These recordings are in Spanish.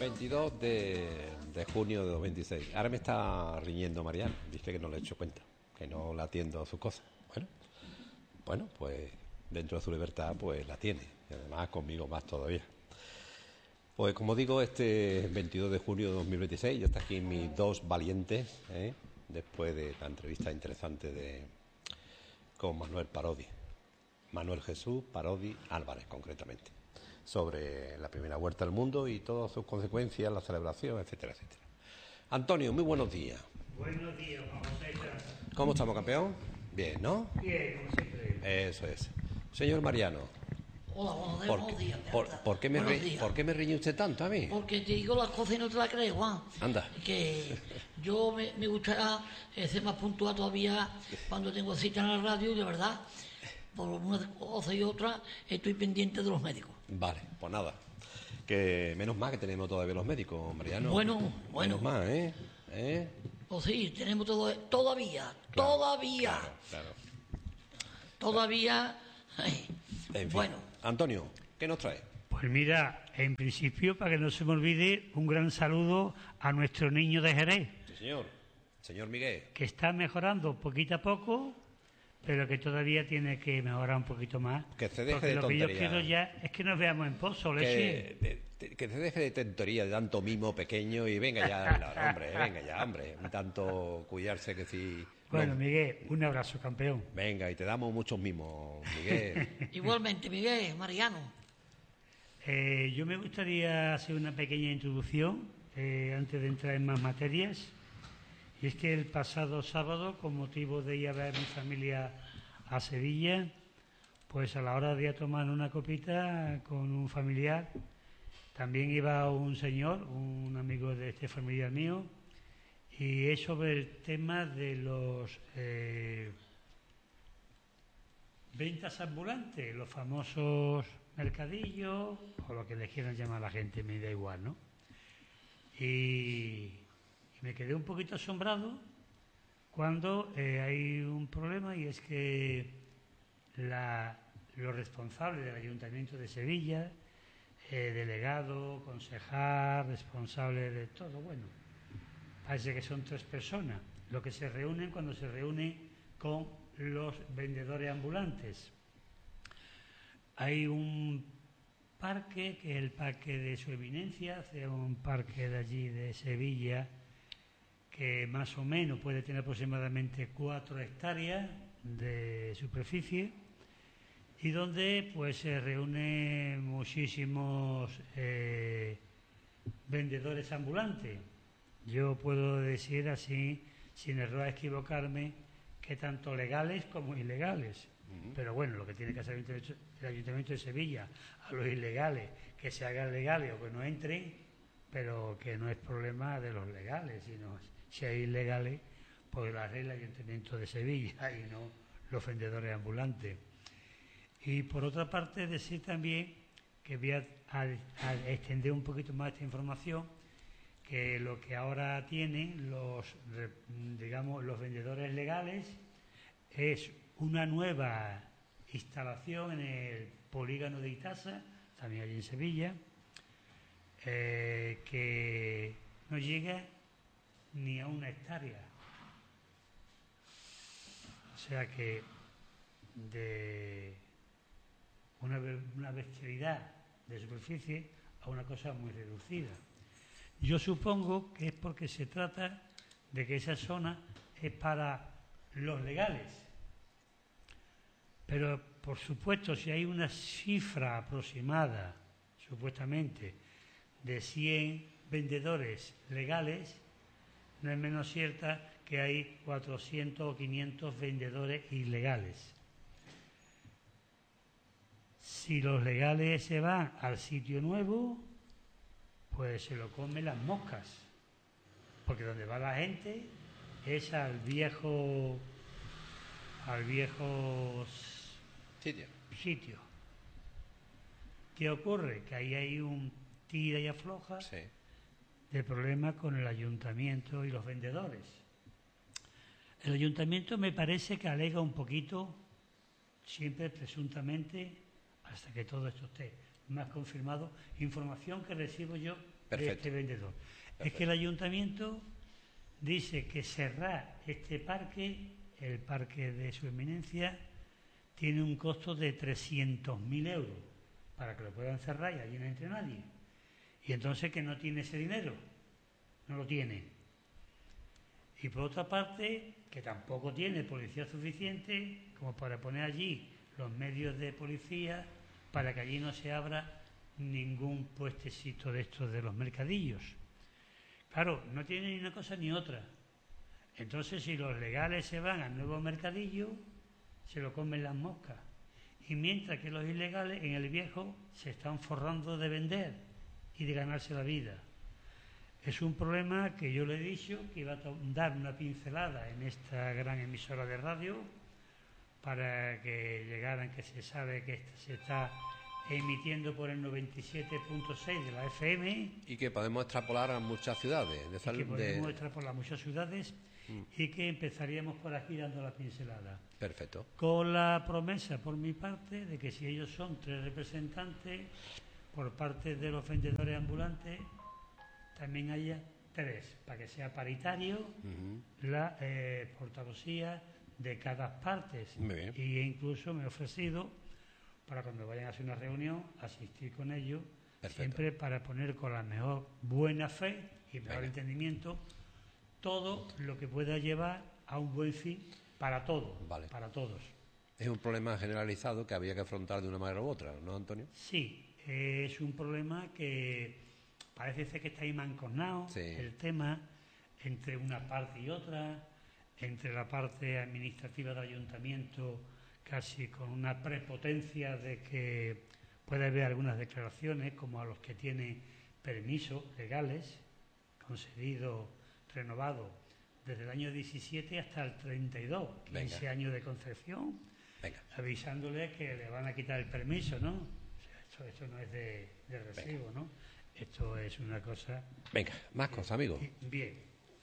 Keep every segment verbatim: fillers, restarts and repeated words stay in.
veintidós de, de junio de dos mil veintiséis. Ahora me está riñendo Mariano. Dice que no le he hecho cuenta, que no le atiendo a sus cosas. Bueno, bueno, pues dentro de su libertad, pues la tiene. Y además conmigo más todavía. Pues como digo, este veintidós de junio de dos mil veintiséis, ya está aquí mis dos valientes, ¿eh? Después de la entrevista interesante de con Manuel Parodi. Manuel Jesús Parodi Álvarez, concretamente, sobre la primera vuelta al mundo y todas sus consecuencias, la celebración, etcétera, etcétera. Antonio, muy buenos días. Buenos días, Juan José. ¿Cómo estamos, campeón? Bien, ¿no? Bien, como siempre. Eso es. Señor Mariano. Hola, buenos días, ¿Por, buenos días. por, por, qué me buenos ri, días. ¿Por qué me riñe usted tanto a mí? Porque te digo las cosas y no te las crees, Juan. Anda. Que yo me, me gustaría ser más puntual todavía cuando tengo cita en la radio y de verdad, por una cosa y otra, estoy pendiente de los médicos. Vale, pues nada. Que menos mal que tenemos todavía los médicos, Mariano. Bueno, bueno. Menos mal, ¿eh? ¿Eh? Pues sí, tenemos todo, todavía, Claro, todavía, Claro, claro. todavía. Ay, En fin. bueno, Antonio, ¿qué nos trae? Pues mira, en principio, para que no se me olvide, un gran saludo a nuestro niño de Jerez, Sí, señor. Señor Miguel. que está mejorando poquito a poco, pero que todavía tiene que mejorar un poquito más. Que se deje porque de lo que yo tontería. quiero ya es que nos veamos en pozo, Que, Lesi. de- de- que se deje de tontería, de tanto mimo pequeño y venga ya, no, hombre, venga ya, hombre. Un tanto cuidarse que si... Bueno, no. Miguel, un abrazo, campeón. Venga, y te damos muchos mimos, Miguel. igualmente, Miguel, Mariano. Eh, yo me gustaría hacer una pequeña introducción eh, antes de entrar en más materias. Y es que el pasado sábado, con motivo de ir a ver a mi familia a Sevilla, pues a la hora de ir a tomar una copita con un familiar, también iba un señor, un amigo de este familiar mío, y es sobre el tema de los eh, ventas ambulantes, los famosos mercadillos, o lo que les quieran llamar a la gente, me da igual, ¿no? Y, y me quedé un poquito asombrado cuando eh, hay un problema, y es que la, los responsables del Ayuntamiento de Sevilla, eh, delegado, concejal, responsable de todo, bueno, parece que son tres personas lo que se reúnen cuando se reúnen con los vendedores ambulantes. Hay un parque, que es el parque de su eminencia, hace un parque de allí de Sevilla, que más o menos puede tener aproximadamente cuatro hectáreas de superficie, y donde pues se reúnen muchísimos eh, vendedores ambulantes. Yo puedo decir así, sin error a equivocarme, que tanto legales como ilegales. Uh-huh. Pero bueno, lo que tiene que hacer el Ayuntamiento de Sevilla a los ilegales, que se hagan legales o que no entren, pero que no es problema de los legales, sino si hay ilegales, pues la regla del Ayuntamiento de Sevilla y no los vendedores ambulantes. Y por otra parte, decir también que voy a, a, a extender un poquito más esta información, que lo que ahora tienen los, digamos, los vendedores legales es una nueva instalación en el polígono de Itasa, también allí en Sevilla, eh, que no llega ni a una hectárea. O sea que de una, una bestialidad de superficie a una cosa muy reducida. Yo supongo que es porque se trata de que esa zona es para los legales. Pero, por supuesto, si hay una cifra aproximada, supuestamente, de cien vendedores legales, no es menos cierta que hay cuatrocientos o quinientos vendedores ilegales. Si los legales se van al sitio nuevo, pues se lo comen las moscas, porque donde va la gente es al viejo al viejo Sitio. sitio. ¿Qué ocurre? Que ahí hay un tira y afloja Sí. de problemas con el ayuntamiento y los vendedores. El ayuntamiento me parece que alega un poquito, siempre presuntamente, hasta que todo esto esté más confirmado, información que recibo yo de este vendedor. Perfecto. Es que el ayuntamiento dice que cerrar este parque, el parque de su eminencia, tiene un costo de trescientos mil euros para que lo puedan cerrar y allí no entre nadie. Y entonces que no tiene ese dinero, no lo tiene. Y por otra parte, que tampoco tiene policía suficiente como para poner allí los medios de policía para que allí no se abra ningún puestecito de estos de los mercadillos. Claro, no tiene ni una cosa ni otra. Entonces, si los legales se van al nuevo mercadillo, se lo comen las moscas. Y mientras que los ilegales en el viejo se están forrando de vender y de ganarse la vida. Es un problema que yo le he dicho que iba a dar una pincelada en esta gran emisora de radio para que llegaran, que se sabe que se está emitiendo por el noventa y siete punto seis de la F M. Y que podemos extrapolar a muchas ciudades. De y que podemos de... extrapolar a muchas ciudades mm. y que empezaríamos por aquí dando la pincelada. Perfecto. Con la promesa por mi parte de que si ellos son tres representantes, por parte de los vendedores ambulantes, también haya tres, para que sea paritario uh-huh. la eh, portavocía de cada parte. Y incluso me he ofrecido, para cuando vayan a hacer una reunión, asistir con ellos, perfecto. Siempre para poner con la mejor buena fe y mejor Venga. entendimiento todo lo que pueda llevar a un buen fin para todos, vale. para todos. Es un problema generalizado que había que afrontar de una manera u otra, ¿no, Antonio? Sí, es un problema que parece ser que está ahí mancoznado, sí. el tema, entre una parte y otra, entre la parte administrativa del ayuntamiento, casi con una prepotencia de que puede haber algunas declaraciones, como a los que tienen permisos legales, concedidos, renovados, desde el año diecisiete hasta el treinta y dos, quince Venga. años de concesión, Venga. avisándole que le van a quitar el permiso, ¿no? O sea, esto, esto no es de, de recibo, Venga. ¿no? Esto es una cosa... Venga, más cosas, amigo. Bien.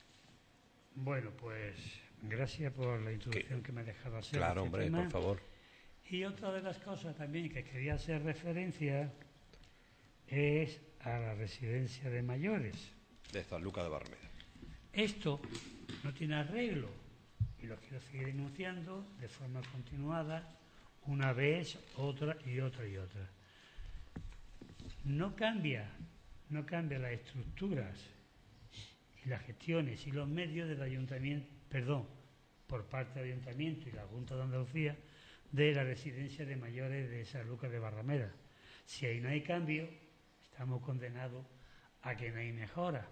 Bueno, pues gracias por la introducción ¿Qué? que me ha dejado hacer. Claro, este hombre, tema. por favor. Y otra de las cosas también que quería hacer referencia es a la residencia de mayores. De San Lucas de Barrameda. Esto no tiene arreglo y lo quiero seguir denunciando de forma continuada, una vez, otra y otra y otra. No cambia, no cambia las estructuras y las gestiones y los medios del ayuntamiento, perdón, por parte del ayuntamiento y la Junta de Andalucía, de la residencia de mayores de San Lucas de Barrameda. Si ahí no hay cambio, estamos condenados a que no hay mejora.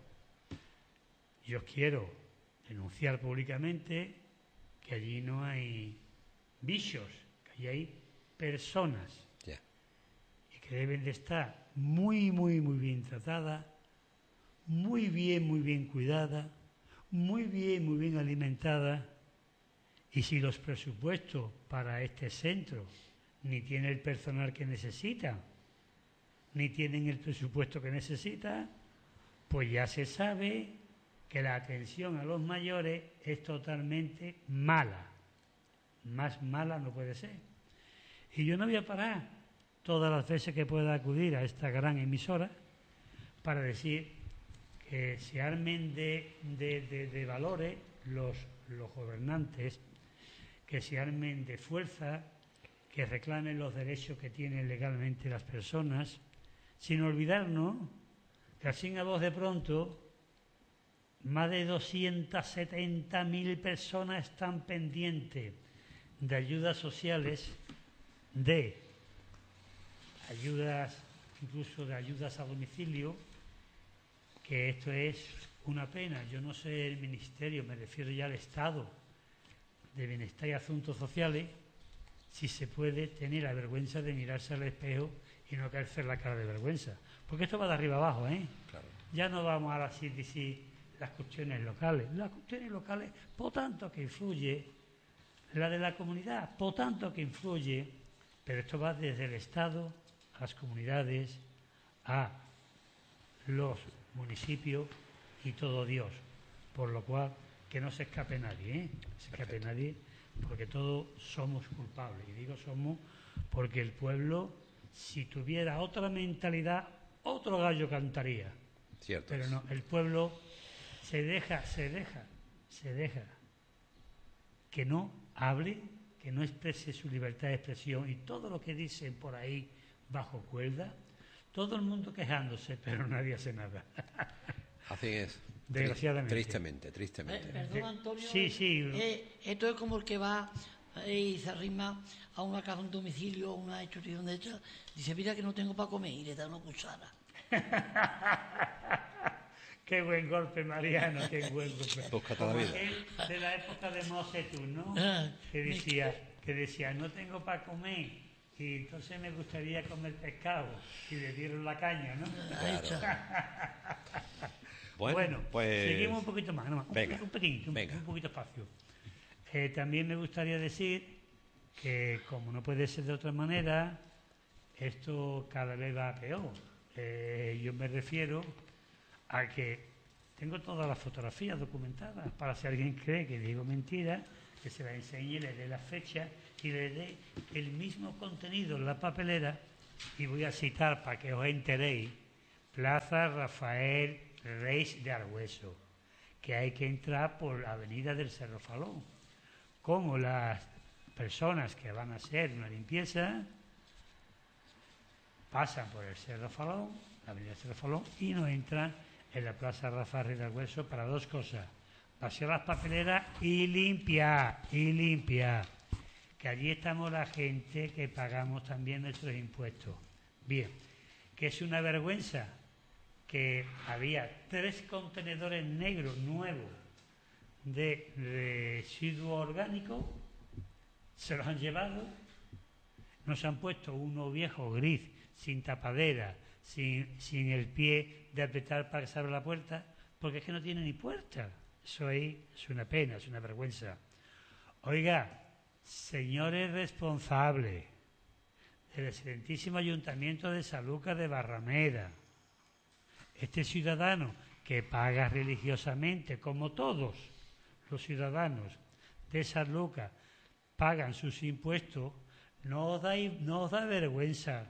Yo quiero denunciar públicamente que allí no hay bichos, que allí hay personas yeah. y que deben de estar muy, muy, muy bien tratadas, muy bien, muy bien cuidadas, muy bien, muy bien alimentadas. Y si los presupuestos para este centro ni tiene el personal que necesita, ni tienen el presupuesto que necesita, pues ya se sabe que la atención a los mayores es totalmente mala. Más mala no puede ser. Y yo no voy a parar todas las veces que pueda acudir a esta gran emisora para decir que se armen de, de, de, de valores los, los gobernantes, que se armen de fuerza, que reclamen los derechos que tienen legalmente las personas, sin olvidarnos que así a voz de pronto más de doscientas setenta mil personas están pendientes de ayudas sociales, de ayudas, incluso de ayudas a domicilio, que esto es una pena. Yo no sé el Ministerio, me refiero ya al Estado de Bienestar y Asuntos Sociales, si se puede tener la vergüenza de mirarse al espejo y no caerse la cara de vergüenza. Porque esto va de arriba abajo, ¿eh? Claro. Ya no vamos a decir, decir las cuestiones locales. Las cuestiones locales, por tanto que influye, la de la comunidad, por tanto que influye, pero esto va desde el Estado a las comunidades, a los municipios y todo Dios. Por lo cual, que no se escape nadie, ¿eh? No se escape nadie, porque todos somos culpables. Y digo somos porque el pueblo, si tuviera otra mentalidad, otro gallo cantaría. Cierto. Pero no, el pueblo se deja, se deja, se deja que no hable, que no exprese su libertad de expresión y todo lo que dicen por ahí bajo cuerda, todo el mundo quejándose, pero nadie hace nada. Así es. Desgraciadamente. Tristemente, tristemente. Eh, Perdón, Antonio. Sí, sí. Eh, esto es como el que va eh, y se arrima a una casa, un domicilio, una institución de hecha, dice, mira que no tengo para comer, y le da una cuchara. Qué buen golpe, Mariano, qué buen golpe. Busca toda la vida. Aquel de la época de Mao Zedong, ¿no? Ah, Que decía, que decía, no tengo para comer, y entonces me gustaría comer pescado, y le dieron la caña, ¿no? Ahí está. Bueno, Bueno, pues... seguimos un poquito más, no, un, Venga, un pequeñito, un, venga. un poquito espacio. Eh, también me gustaría decir que, como no puede ser de otra manera, esto cada vez va a peor. Eh, yo me refiero a que tengo todas las fotografías documentadas, para si alguien cree que digo mentira, que se las enseñe, le dé la fecha y le dé el mismo contenido en la papelera, y voy a citar para que os enteréis: Plaza Rafael Reis de Argüeso, que hay que entrar por la avenida del Cerro Falón. Como las personas que van a hacer una limpieza pasan por el Cerro Falón, la avenida del Cerro Falón, y no entran en la Plaza Rafael Reis de Argüeso para dos cosas: vaciar las papeleras y limpiar, y limpiar. Que allí estamos la gente que pagamos también nuestros impuestos. Bien, que es una vergüenza que había tres contenedores negros nuevos de residuos orgánicos, se los han llevado, nos han puesto uno viejo gris, sin tapadera, sin, sin el pie de apretar para que se abra la puerta, porque es que no tiene ni puerta. Eso ahí es una pena, es una vergüenza. Oiga, señores responsables del excelentísimo Ayuntamiento de Sanlúcar de Barrameda, este ciudadano que paga religiosamente, como todos los ciudadanos de Sanlúcar pagan sus impuestos, no os, dais, no os da vergüenza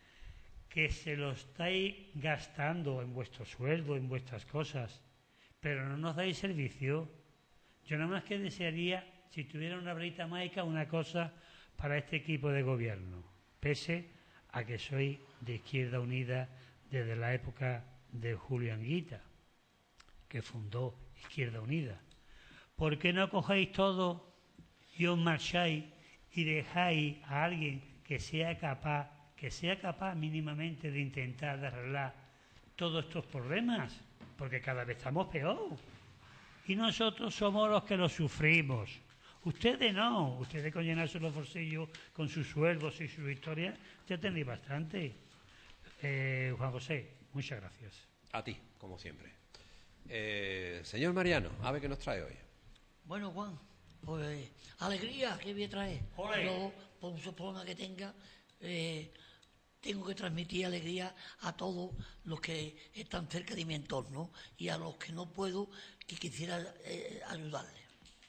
que se lo estáis gastando en vuestro sueldo, en vuestras cosas, pero no nos dais servicio. Yo nada más que desearía, si tuviera una varita mágica, una cosa para este equipo de gobierno, pese a que soy de Izquierda Unida desde la época de Julio Anguita, que fundó Izquierda Unida. ¿Por qué no cogéis todo y os marcháis y dejáis a alguien que sea capaz, que sea capaz mínimamente de intentar de arreglar todos estos problemas? Porque cada vez estamos peor. Y nosotros somos los que lo sufrimos. Ustedes no, ustedes con llenarse los bolsillos con sus sueldos y sus historias, ya tenéis bastante. Eh, Juan José, muchas gracias. A ti, como siempre. Eh, señor Mariano, a ver qué nos trae hoy. Bueno, Juan, pues alegría que voy a traer. Olé. Yo, por mucho problema que tenga, eh, tengo que transmitir alegría a todos los que están cerca de mi entorno y a los que no puedo, que quisiera eh, ayudarles.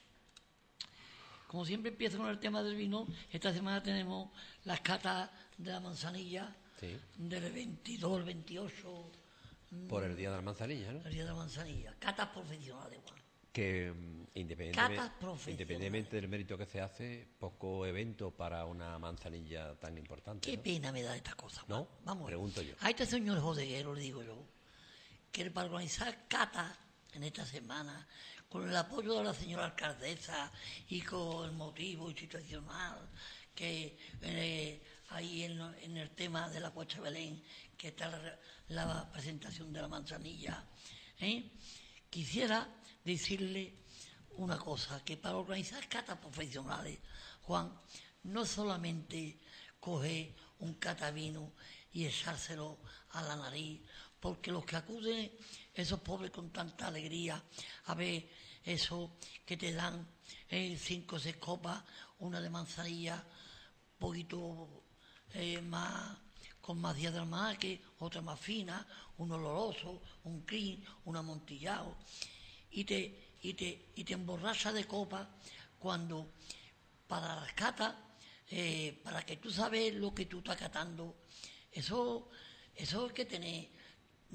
Como siempre empiezo con el tema del vino, esta semana tenemos las catas de la manzanilla, Sí. del veintidós al veintiocho, Por el Día de la Manzanilla, ¿no? el día de la manzanilla. Catas profesionales, Juan. Que mm, independientemente, Catas profesionales. independientemente del mérito que se hace, poco evento para una manzanilla tan importante. Qué ¿no? pena me da esta cosa, Juan. ¿No? Vamos. Pregunto yo. A este señor bodeguero le digo yo que para organizar catas en esta semana, con el apoyo de la señora alcaldesa y con el motivo institucional que eh, ahí en, en el tema de la Puerta de Belén, que está la, la presentación de la manzanilla, ¿eh? Quisiera decirle una cosa, que para organizar catas profesionales, Juan, no solamente coger un catavino y echárselo a la nariz, porque los que acuden, esos pobres con tanta alegría, a ver eso que te dan eh, cinco o seis copas, una de manzanilla, un poquito eh, más, con más días del marque, otra más fina, un oloroso, un cream, un amontillado, y te, y te, y te emborracha de copa cuando para las catas, eh, para que tú sabes lo que tú estás catando, eso, eso hay que tener todavía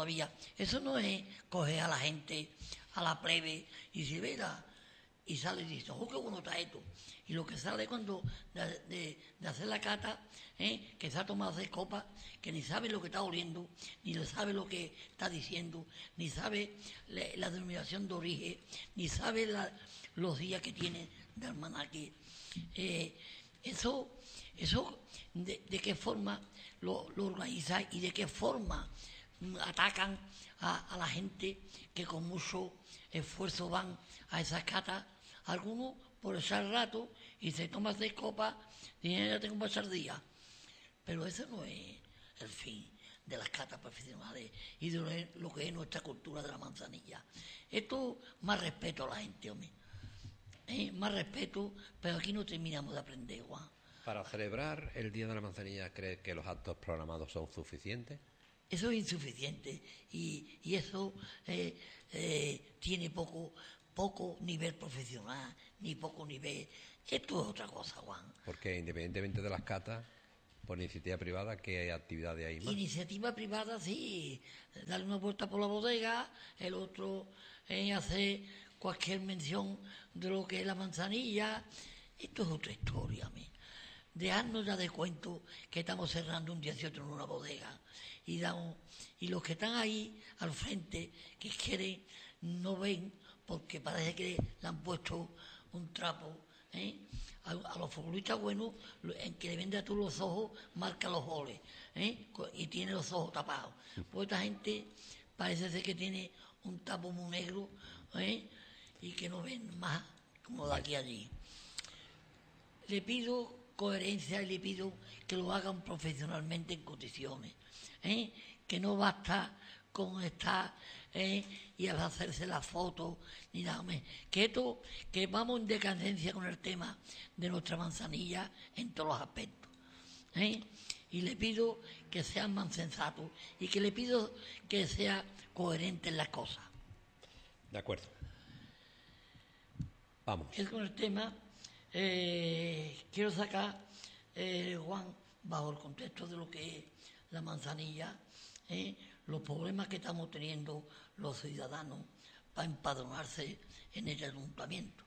todavía. Eso no es coger a la gente, a la plebe, y decir, mira, y sale y dice, oh, qué bueno está esto. Y lo que sale cuando de, de, de hacer la cata, ¿eh? Que se ha tomado seis copas, que ni sabe lo que está oliendo, ni le sabe lo que está diciendo, ni sabe la, la denominación de origen, ni sabe la, los días que tiene de almanaque. Eh, eso, eso de, de qué forma lo, lo organiza y de qué forma atacan a, a la gente que con mucho esfuerzo van a esas catas. Algunos por echar rato y se toma seis copas y ya tengo que pasar días. Pero eso no es el fin de las catas profesionales y de lo que es nuestra cultura de la manzanilla. Esto más respeto a la gente, hombre. ¿Eh? Más respeto, pero aquí no terminamos de aprender, Juan. Para celebrar el Día de la Manzanilla, ¿crees que los actos programados son suficientes? Eso es insuficiente y, y eso eh, eh, tiene poco, poco nivel profesional, ni poco nivel. Esto es otra cosa, Juan. Porque independientemente de las catas, por iniciativa privada, ¿qué actividades hay más? Iniciativa privada, sí, darle una vuelta por la bodega, el otro eh, hacer cualquier mención de lo que es la manzanilla. Esto es otra historia, mí. Dejarnos ya de cuento que estamos cerrando un dieciocho en una bodega y, damos, y los que están ahí al frente, que quieren, no ven porque parece que le han puesto un trapo, ¿eh? A, a los futbolistas buenos, en que le vende a tú los ojos, marca los goles, ¿eh? Y tiene los ojos tapados. Pues esta gente parece ser que tiene un tapo muy negro, ¿eh? Y que no ven más como de aquí a allí. Le pido coherencia y le pido que lo hagan profesionalmente en condiciones, ¿eh? Que no basta con estar ¿eh? y hacerse la foto ni nada más. Que esto, que vamos en decadencia con el tema de nuestra manzanilla en todos los aspectos, ¿eh? Y le pido que sean más sensatos y que le pido que sea coherente en las cosas. De acuerdo. Vamos. Es con el tema, eh, quiero sacar, eh, Juan, bajo el contexto de lo que es la manzanilla, eh, los problemas que estamos teniendo los ciudadanos para empadronarse en el ayuntamiento.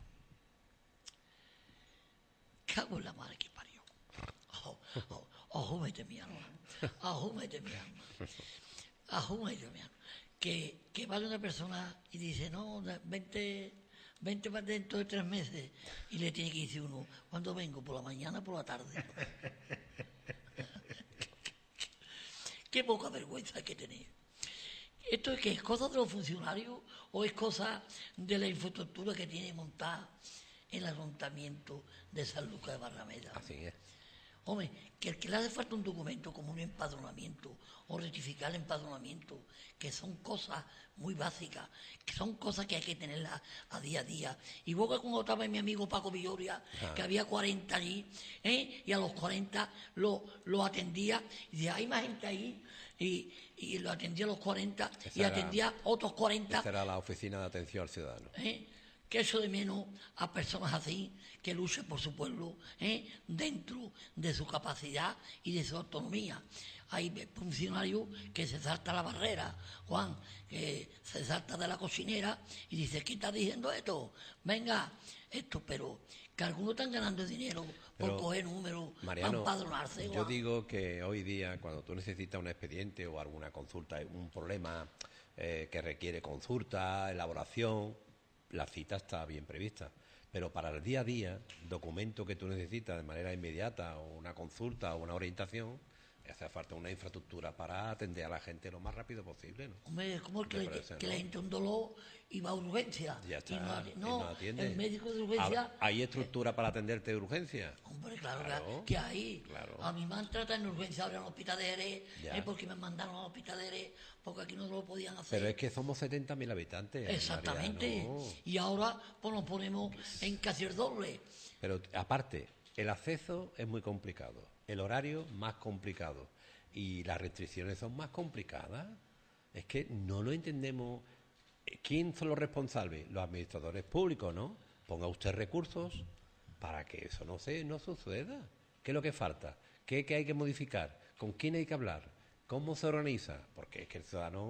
Cago en la madre que parió. Ojo, ojo, ojo, mete mi alma. Ojo, mete mi alma. Ojo, mete mi alma. Que, que vale una persona y dice, no, vente... Vente para dentro de tres meses y le tiene que decir uno, ¿cuándo vengo? ¿Por la mañana o por la tarde? Qué poca vergüenza hay que tener. ¿Esto es que es cosa de los funcionarios o es cosa de la infraestructura que tiene montada el ayuntamiento de San Lucas de Barrameda? Así es. Hombre, que el que le hace falta un documento como un empadronamiento o rectificar el empadronamiento, que son cosas muy básicas, que son cosas que hay que tenerlas a día a día. Y vos que cuando estaba mi amigo Paco Villoria, ah. que había cuarenta allí, ¿eh? Y a los cuarenta lo, lo atendía, y decía, hay más gente ahí, y, y lo atendía a los cuarenta, esa y atendía a otros cuarenta. Esa era la oficina de atención al ciudadano. ¿Eh? Que eso de menos a personas así, que luchen por su pueblo, ¿eh? Dentro de su capacidad y de su autonomía. Hay funcionarios que se salta la barrera, Juan, que se salta de la cocinera y dice, ¿qué está diciendo esto? Venga, esto, pero que algunos están ganando dinero por pero, coger números, Mariano, para empadronarse. Yo digo que hoy día, cuando tú necesitas un expediente o alguna consulta, un problema eh, que requiere consulta, elaboración, la cita está bien prevista, pero para el día a día, documento que tú necesitas de manera inmediata, o una consulta o una orientación, hace falta una infraestructura para atender a la gente lo más rápido posible, ¿no? Hombre, ¿cómo es que, le, que la gente un dolor y va a urgencia? Ya está, y no, y no, no atiende. El médico de urgencia... ¿Hay estructura eh, para atenderte de urgencia? Hombre, claro, claro que hay. Claro. A mí me han tratado en urgencia ahora en el hospital de Jerez, eh, porque me mandaron al hospital de Jerez, porque aquí no lo podían hacer. Pero es que somos setenta mil habitantes. Exactamente. Mariano. Y ahora pues nos ponemos en casi el doble. Pero aparte, el acceso es muy complicado, el horario más complicado y las restricciones son más complicadas. Es que no lo entendemos. ¿Quién son los responsables? Los administradores públicos, ¿no? Ponga usted recursos para que eso no se no suceda. ¿Qué es lo que falta? ¿Qué, qué hay que modificar? ¿Con quién hay que hablar? ¿Cómo se organiza? Porque es que el ciudadano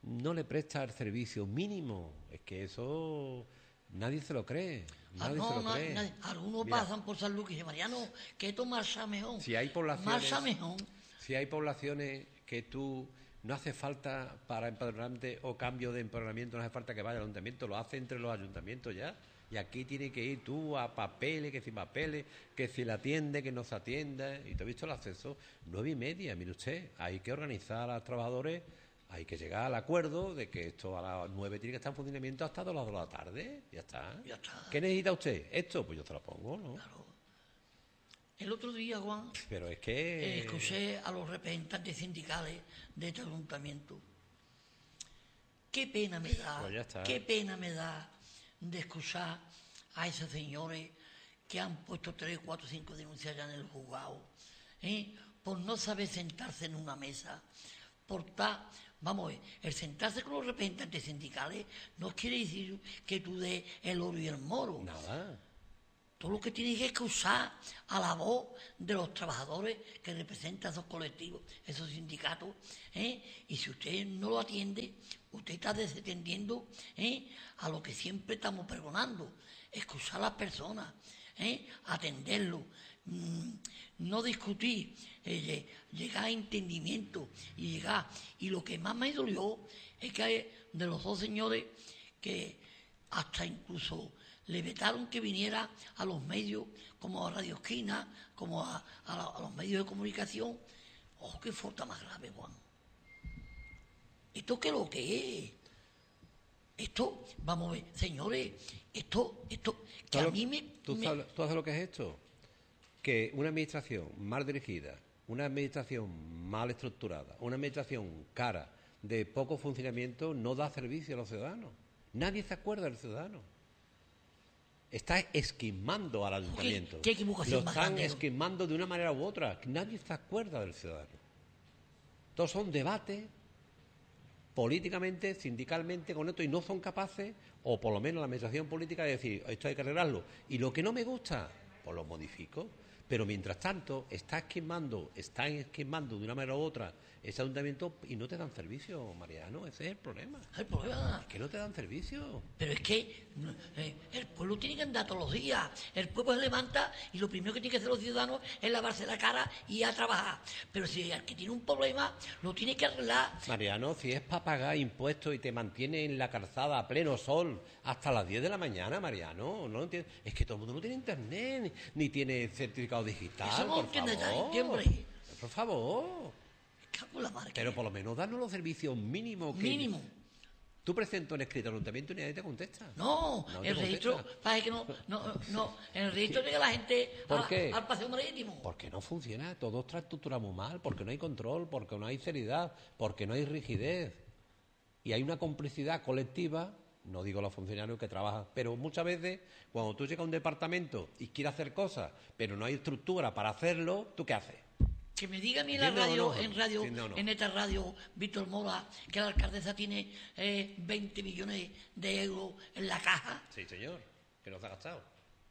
no le presta el servicio mínimo. Es que eso nadie se lo cree. Ah, Nadie no, se lo na- cree. nadie- algunos Mira, pasan por San Lucas y dicen, Mariano, que esto marcha mejor. Si hay poblaciones- Marcha mejor. Si hay poblaciones que tú no hace falta para empadronarte o cambio de empadronamiento, no hace falta que vaya al ayuntamiento, lo hace entre los ayuntamientos ya. Y aquí tiene que ir tú a papeles, que si papeles, que si la atiende, que no se atienda. Y te he visto el acceso, nueve y media, mire usted, hay que organizar a los trabajadores, hay que llegar al acuerdo de que esto a las nueve tiene que estar en funcionamiento hasta las dos de la tarde. Ya está. Ya está. ¿Qué necesita usted? Esto, pues yo se lo pongo, ¿no? Claro. El otro día, Juan, Pero es eh, que... escuché a los representantes sindicales de este ayuntamiento. Qué pena me da, Pues ya está. qué pena me da de escuchar a esos señores que han puesto tres, cuatro, cinco denuncias ya en el juzgado, ¿eh? Por no saber sentarse en una mesa, por estar, vamos a ver, el sentarse con los representantes sindicales no quiere decir que tú des el oro y el moro. Nada. Todo lo que tiene que escuchar a la voz de los trabajadores que representan esos colectivos, esos sindicatos, ¿eh? Y si usted no lo atiende, usted está desatendiendo, ¿eh? A lo que siempre estamos pregonando, escuchar a las personas, ¿eh? Atenderlo, mm, no discutir, eh, llegar a entendimiento y llegar. Y lo que más me dolió es que hay de los dos señores que hasta incluso le vetaron que viniera a los medios, como a Radio Esquina, como a, a la- a los medios de comunicación. ¡Oh, qué falta más grave, Juan! ¿Esto qué es lo que es? Esto, vamos a ver, señores, esto, esto, que a ¿Tú mí me... ¿Tú, me- sabes, ¿Tú sabes lo que es esto? Que una administración mal dirigida, una administración mal estructurada, una administración cara, de poco funcionamiento, no da servicio a los ciudadanos. Nadie se acuerda del ciudadano. Está esquimando al ayuntamiento. qué equivocación Lo más están grande, ¿no? esquimando de una manera u otra. Nadie se acuerda del ciudadano. Todos son debates políticamente, sindicalmente, con esto, y no son capaces, o por lo menos la administración política, de decir, esto hay que arreglarlo. Y lo que no me gusta, pues lo modifico. Pero mientras tanto, está esquimando, están esquimando de una manera u otra ese ayuntamiento y no te dan servicio, Mariano. Ese es el problema. El problema. Es que no te dan servicio. Pero es que eh, el pueblo tiene que andar todos los días. El pueblo se levanta y lo primero que tienen que hacer los ciudadanos es lavarse la cara y ir a trabajar. Pero si el que tiene un problema lo tiene que arreglar. Mariano, si es para pagar impuestos y te mantiene en la calzada a pleno sol hasta las diez de la mañana, Mariano, no lo entiendo. Es que todo el mundo no tiene internet, ni tiene certificado digital. Eso no por entiende favor. nadie, hombre. Por favor. Cago en la mar que- Pero por lo menos darnos los servicios mínimos. Que Mínimo. Tú presentas un escrito al ayuntamiento y nadie te contesta. No, No te el registro, contesta. parece que no, no, no, en el registro llega la gente ¿Por a- qué? al paseo marítimo. Porque no funciona, todo está estructurado muy mal, porque no hay control, porque no hay seriedad, porque no hay rigidez. Y hay una complicidad colectiva, no digo los funcionarios que trabajan, pero muchas veces cuando tú llegas a un departamento y quieres hacer cosas, pero no hay estructura para hacerlo, ¿tú qué haces? Que me diga a mí en la ¿Entiendes radio, o no? en radio, Sí, no, no. en esta radio, Víctor Mora, que la alcaldesa tiene eh, veinte millones de euros en la caja. Sí, señor, que nos ha gastado.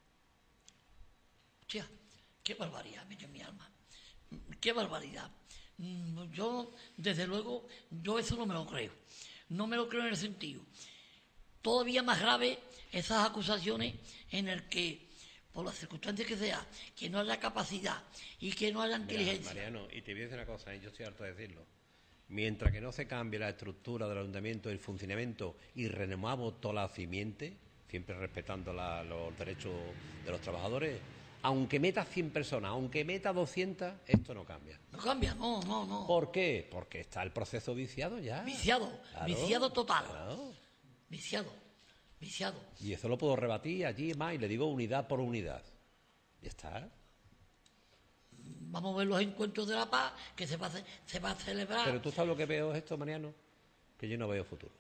Hostia, qué barbaridad, mete en mi alma. Qué barbaridad. Mm, Yo, desde luego, yo eso no me lo creo. No me lo creo en el sentido. Todavía más grave esas acusaciones en el que, por las circunstancias que sea, que no haya capacidad y que no haya Mira, inteligencia. Mariano, y te voy a decir una cosa, y yo estoy harto de decirlo. Mientras que no se cambie la estructura del ayuntamiento, el funcionamiento y renovamos toda la simiente, siempre respetando la- los derechos de los trabajadores, aunque meta cien personas, aunque meta doscientas, esto no cambia. No cambia, no, no, no. ¿Por qué? Porque está el proceso viciado ya. Viciado, Claro, viciado total. claro. Viciado, viciado. Y eso lo puedo rebatir allí más y le digo unidad por unidad. Ya está. Vamos a ver los encuentros de la paz que se va a, ce- se va a celebrar. Pero tú sabes lo que veo esto, Mariano, que yo no veo futuro.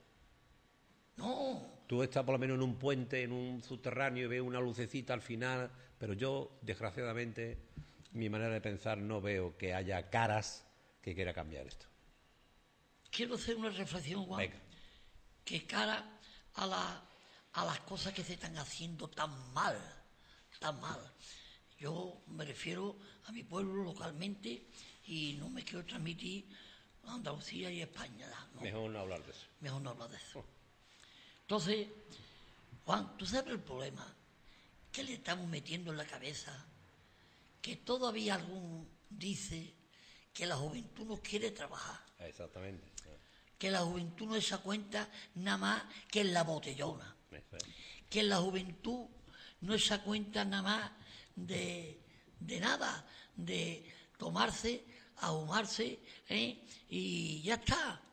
No, Tú estás por lo menos en un puente, en un subterráneo y ves una lucecita al final, pero yo, desgraciadamente, mi manera de pensar no veo que haya caras que quiera cambiar esto. quiero hacer una reflexión, Juan, Venga. que cara a, la, a las cosas que se están haciendo tan mal, tan mal. Yo me refiero a mi pueblo localmente y no me quiero transmitir Andalucía y España. ¿No? Mejor no hablar de eso. Mejor no hablar de eso. Entonces, Juan, ¿tú sabes el problema? Que le estamos metiendo en la cabeza que todavía algún dice que la juventud no quiere trabajar. Exactamente. Que la juventud no se cuenta nada más que en la botellona. Que la juventud no se cuenta nada más de, de nada, de tomarse, ahumarse, ¿eh? Y ya está.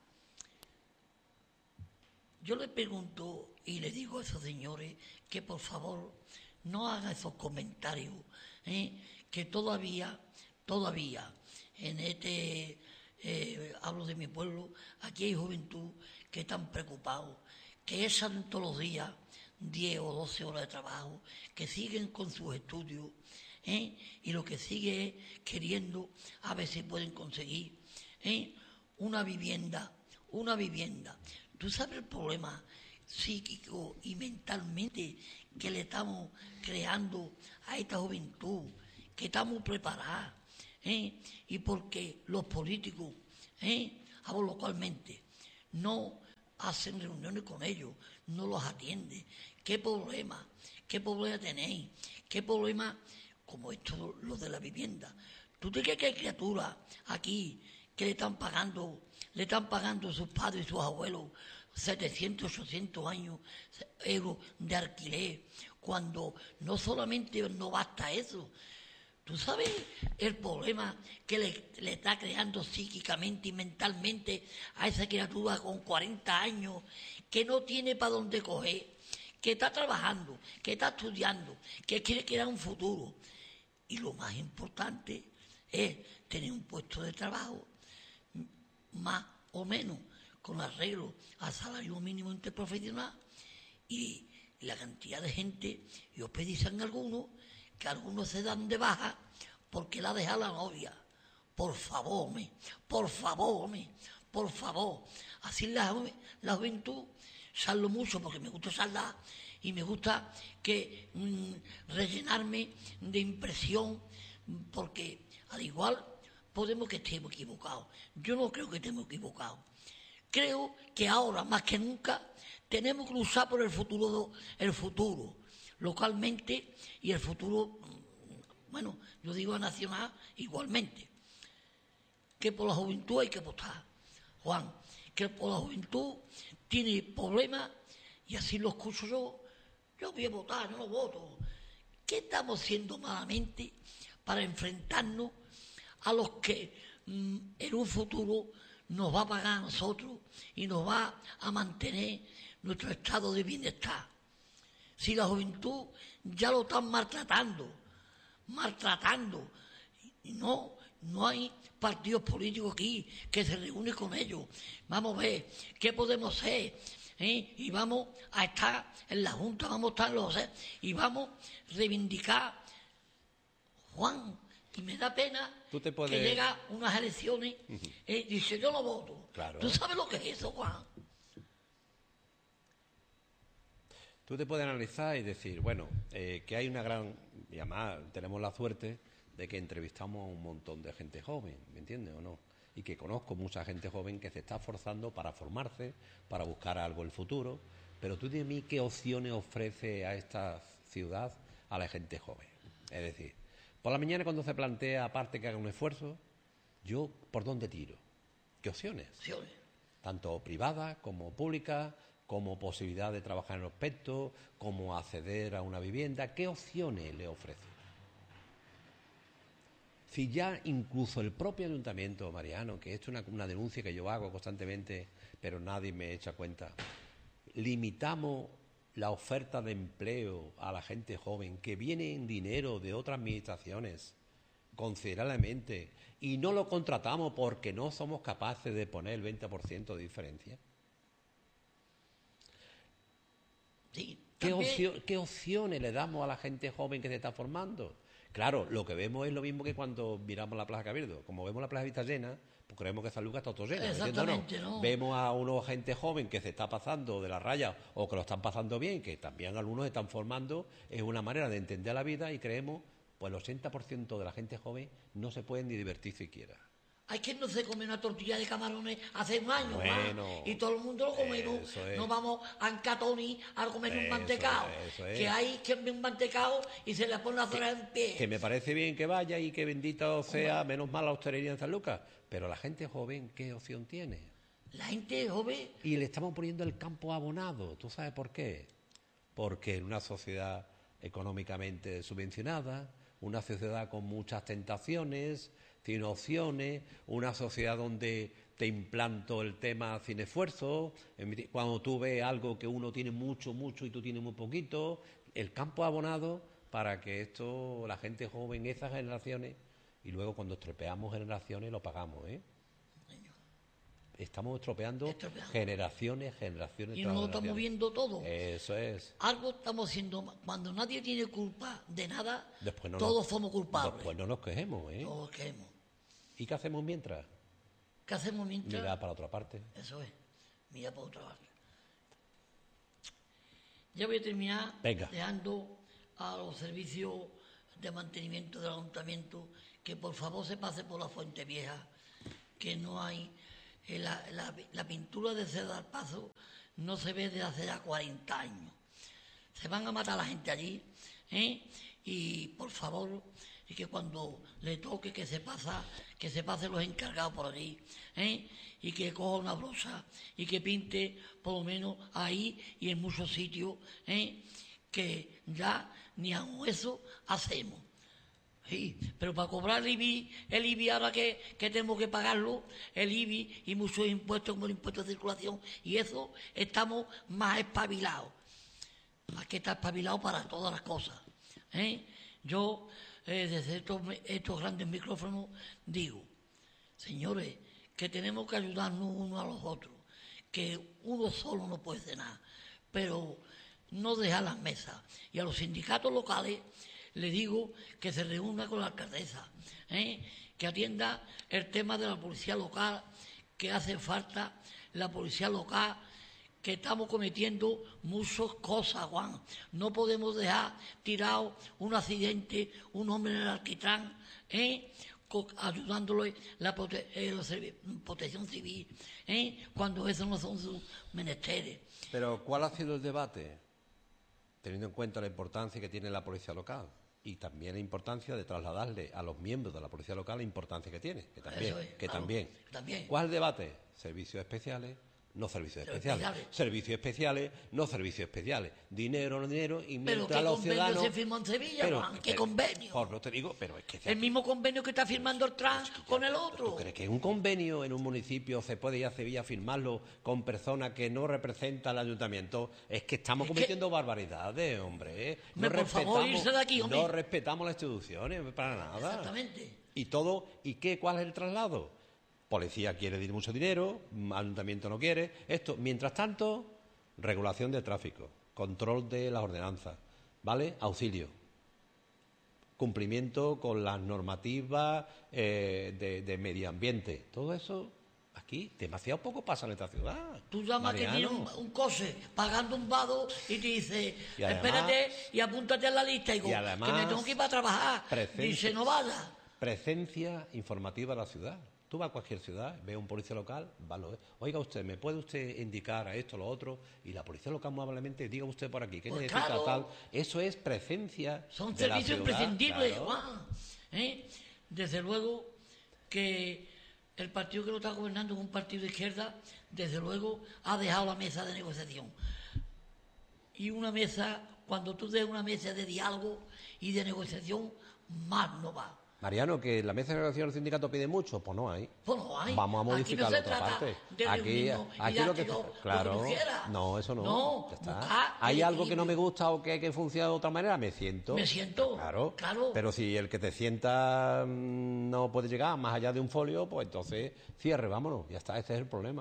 Yo le pregunto y le digo a esos señores que por favor no hagan esos comentarios, ¿eh? Que todavía, todavía, en este, eh, hablo de mi pueblo, aquí hay juventud que están preocupados, que echan todos los días diez o doce horas de trabajo, que siguen con sus estudios, ¿eh? Y lo que sigue es queriendo a ver si pueden conseguir, ¿eh? una vivienda, una vivienda. ¿Tú sabes el problema psíquico y mentalmente que le estamos creando a esta juventud, que estamos preparadas, ¿eh? Y porque los políticos, ¿eh? hablo localmente, no hacen reuniones con ellos, no los atienden? ¿Qué problema? ¿Qué problema tenéis? ¿Qué problema? Como esto, lo de la vivienda. ¿Tú te crees que hay criaturas aquí que le están pagando, le están pagando sus padres y sus abuelos setecientos, ochocientos años, euros de alquiler, cuando no solamente no basta eso? ¿Tú sabes el problema que le, le está creando psíquicamente y mentalmente a esa criatura con cuarenta años que no tiene para dónde coger, que está trabajando, que está estudiando, que quiere crear un futuro? Y lo más importante es tener un puesto de trabajo más o menos con arreglo al salario mínimo interprofesional, y la cantidad de gente, y os pedicen algunos, que algunos se dan de baja porque la deja la novia. Por favor, me, por favor, me, por favor. Así la, la juventud, salgo mucho porque me gusta saldar y me gusta que mmm, rellenarme de impresión, porque al igual podemos que estemos equivocados. Yo no creo que estemos equivocados. Creo que ahora, más que nunca, tenemos que luchar por el futuro, el futuro localmente y el futuro, bueno, yo digo nacional igualmente. Que por la juventud hay que votar, Juan, que por la juventud tiene problemas, y así lo escucho yo. Yo voy a votar, yo no voto. ¿Qué estamos haciendo malamente para enfrentarnos a los que mmm, en un futuro nos va a pagar a nosotros y nos va a mantener nuestro estado de bienestar? Si la juventud ya lo están maltratando, maltratando, y no, no hay partidos políticos aquí que se reúnen con ellos. Vamos a ver qué podemos hacer, ¿eh? Y vamos a estar en la Junta, vamos a estar en los, ¿eh? Y vamos a reivindicar, Juan. Y me da pena ¿Tú te puedes... que llega unas elecciones, uh-huh. eh, y dice yo no voto. Claro. ¿Tú sabes lo que es eso, Juan? Tú te puedes analizar y decir, bueno, eh, que hay una gran... Y además tenemos la suerte de que entrevistamos a un montón de gente joven, ¿me entiendes o no? Y que conozco mucha gente joven que se está esforzando para formarse, para buscar algo en el futuro. Pero tú dime qué opciones ofrece a esta ciudad a la gente joven. Es decir, por la mañana cuando se plantea, aparte que haga un esfuerzo, yo, ¿por dónde tiro? ¿Qué opciones? Opciones. Tanto privadas como públicas, como posibilidad de trabajar en los aspectos, como acceder a una vivienda. ¿Qué opciones le ofrece? Si ya incluso el propio ayuntamiento, Mariano, que esto es una, una denuncia que yo hago constantemente, pero nadie me echa cuenta, limitamos la oferta de empleo a la gente joven que viene en dinero de otras administraciones considerablemente y no lo contratamos porque no somos capaces de poner el veinte por ciento de diferencia. Sí, ¿Qué, opcio- ¿Qué opciones le damos a la gente joven que se está formando? Claro, lo que vemos es lo mismo que cuando miramos la Plaza Cabildo. Como vemos la Plaza Vista llena, pues creemos que esa lugar está todo llena. Exactamente, ¿no? Vemos a una gente joven que se está pasando de la raya o que lo están pasando bien, que también algunos están formando, es una manera de entender la vida y creemos, pues el ochenta por ciento de la gente joven no se puede ni divertir siquiera. Hay quien no se come una tortilla de camarones hace un año, Bueno, más, y todo el mundo lo comemos. eso es. No vamos a Ancatoni a comer un Eso mantecao. es, eso es. Que hay quien ve un mantecao y se le pone las orejas en pie. Que me parece bien que vaya y que bendito sea, menos mal la hostelería en San Lucas. Pero la gente joven, ¿qué opción tiene? La gente joven, Y le estamos poniendo el campo abonado. ¿Tú sabes por qué? Porque en una sociedad económicamente subvencionada, una sociedad con muchas tentaciones, sin opciones, una sociedad donde te implanto el tema sin esfuerzo, cuando tú ves algo que uno tiene mucho, mucho y tú tienes muy poquito, el campo abonado para que esto, la gente joven, esas generaciones, y luego cuando estropeamos generaciones lo pagamos, ¿eh? Estamos estropeando, Estropeando. generaciones, generaciones. y tras nos lo estamos generaciones. viendo todo. Eso es. Algo estamos haciendo mal. Cuando nadie tiene culpa de nada, Después no todos nos, somos culpables. Después no nos quejemos, ¿eh? Todos queremos. ¿Y qué hacemos mientras? ¿Qué hacemos mientras? Mirar para otra parte. Eso es, mira por otra parte. Ya voy a terminar Venga. dejando a los servicios de mantenimiento del ayuntamiento que por favor se pase por la Fuente Vieja, que no hay, eh, la, la- la pintura de Cedar Paso no se ve desde hace ya cuarenta años. Se van a matar a la gente allí, ¿eh? Y por favor, y que cuando le toque que se pasa, que se pasen los encargados por allí, ¿eh? Y que coja una brocha y que pinte por lo menos ahí y en muchos sitios, ¿eh? Que ya ni aun eso hacemos. Sí, pero para cobrar el I B I, el I B I ahora que, que tenemos que pagarlo, el I B I y muchos impuestos como el impuesto de circulación, y eso estamos más espabilados. Hay que estar espabilado para todas las cosas. ¿eh? Yo, eh, desde estos, estos grandes micrófonos, digo, señores, que tenemos que ayudarnos unos a los otros, que uno solo no puede hacer nada, pero no dejar las mesas. Y a los sindicatos locales le digo que se reúna con la alcaldesa, ¿eh? que atienda el tema de la policía local, que hace falta la policía local, que estamos cometiendo muchas cosas, Juan. No podemos dejar tirado un accidente, un hombre en el alquitrán, ¿eh? Co- ayudándole la prote- eh, la servi- protección civil, ¿eh? cuando esos no son sus menesteres. Pero ¿cuál ha sido el debate? Teniendo en cuenta la importancia que tiene la policía local y también la importancia de trasladarle a los miembros de la policía local la importancia que tiene, que también, Eso es, que claro, también. también. ¿Cuál es el debate? Servicios especiales, no servicios Pero especiales. especiales. Servicios especiales, no servicios especiales. Dinero, no dinero, y Pero mientras ¿qué los convenio ciudadanos... se firmó en Sevilla, Pero- Juan? ¿Qué pero- convenio? Por no te digo, pero es que... El mismo convenio que está firmando el trans con el ¿Tú otro. crees que un convenio en un municipio se puede ir a Sevilla a firmarlo con personas que no representan al ayuntamiento? Es que estamos Es que- cometiendo barbaridades, hombre. ¿eh? No Hombre, por favor, respetamos- irse de aquí, hombre. No respetamos las instituciones, para nada. Exactamente. Y todo, ¿y qué? ¿Cuál es el traslado? Policía quiere dir mucho dinero, mm, ayuntamiento no quiere. Esto, mientras tanto, regulación de tráfico, control de las ordenanzas, ¿vale? Auxilio. Cumplimiento con las normativas eh, de, de medio ambiente. Todo eso, aquí, demasiado poco pasa en esta ciudad. Tú llamas que Mariano. tiene un, un coche pagando un vado y te dice, Y además- espérate y apúntate en la lista. Y digo, y además, que me tengo que ir para trabajar. presencia- Dice, no vaya. Presencia informativa de la ciudad. Tú vas a cualquier ciudad, ves a un policía local, va, lo ve. Oiga usted, ¿me puede usted indicar a esto, lo otro? Y la policía local muy amablemente, diga usted por aquí, ¿qué Pues necesita claro. tal? Eso es presencia Son de la servicios ciudad, imprescindibles, claro. Juan. ¿eh? Desde luego que el partido que lo está gobernando es un partido de izquierda, desde luego ha dejado la mesa de negociación. Y una mesa, cuando tú des una mesa de diálogo y de negociación, más no va. Mariano, que la mesa de negociación del sindicato pide mucho, pues no hay. Pues no hay. Vamos a modificar Aquí no la se otra trata parte. de Aquí, reunirnos y aquí lo que darte lo- lo que claro, tú quieras. no, eso no. No, ya está. buscar Hay el algo que no me equilibrio. gusta o que, que funciona de otra manera, me siento. Me siento, Claro, claro. Pero si el que te sienta mm, no puede llegar más allá de un folio, pues entonces cierre, vámonos, ya está, ese es el problema.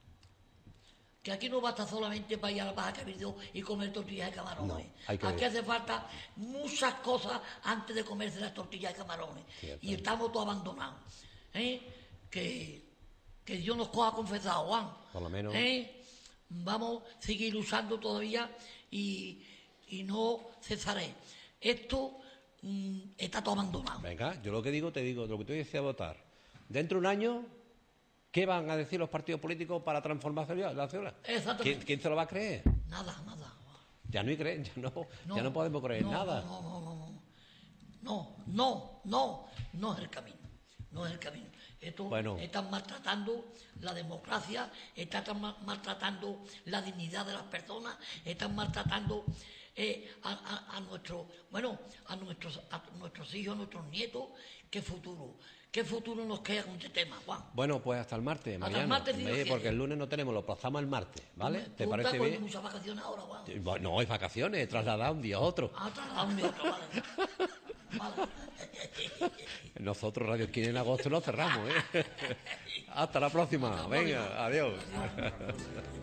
Que aquí no basta solamente para ir a la Baja Cabildo y comer tortillas de camarones. No, hay que aquí ver. hace falta muchas cosas antes de comerse las tortillas de camarones. Cierto. Y estamos todos abandonados. ¿eh? Que, que Dios nos coja confesado, Juan. Por lo menos. ¿eh? Vamos a seguir luchando todavía y, y no cesaré. Esto mm, está todo abandonado. Venga, yo lo que digo, te digo, lo que tú decías votar. Dentro de un año, ¿qué van a decir los partidos políticos para transformar la ciudad? Exactamente. ¿Quién, quién se lo va a creer? Nada, nada. Ya no hay cre- ya no, ya no podemos creer no, nada. No, no, no, no. No, no, no, no es el camino. No es el camino. Esto Bueno. están maltratando la democracia, están ma- maltratando la dignidad de las personas, están maltratando eh, a, a, a nuestro, bueno, a nuestros, a nuestros hijos, a nuestros nietos. ¿Qué futuro? ¿Qué futuro nos queda con este tema, Juan? Bueno, pues hasta el martes, Hasta el Mariano. martes, si Dios Oye, porque quiere. el lunes no tenemos, lo plazamos el martes, ¿vale? Tú ¿Te estás parece con bien? muchas vacaciones ahora, Juan. Bueno, no, hay vacaciones, trasladado un día a otro. Ah, trasladado un día a otro, vale. Vale. Nosotros Radio Esquina en agosto lo cerramos, ¿eh? Hasta la próxima. Venga, adiós. Adiós.